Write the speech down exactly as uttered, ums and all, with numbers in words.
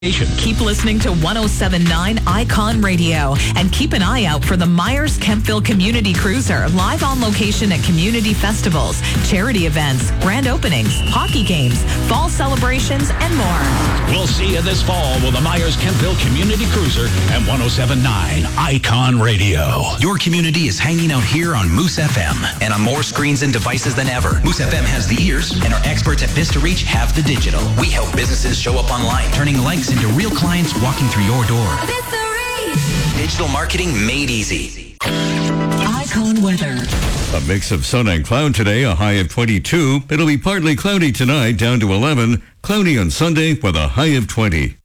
Keep listening to one oh seven point nine Icon Radio and keep an eye out for the Myers Kempville Community Cruiser live on location at community festivals, charity events, grand openings, hockey games, fall celebrations, and more. We'll see you this fall with the Myers Kempville Community Cruiser and one oh seven point nine Icon Radio. Your community is hanging out here on Moose F M and on more screens and devices than ever. Moose F M has the ears and our experts at Vista Reach have the digital. We help businesses show up online, turning likes into real clients walking through your door. Digital marketing made easy. Icon weather. A mix of sun and cloud today, a high of twenty-two. It'll be partly cloudy tonight, down to eleven. Cloudy on Sunday with a high of twenty.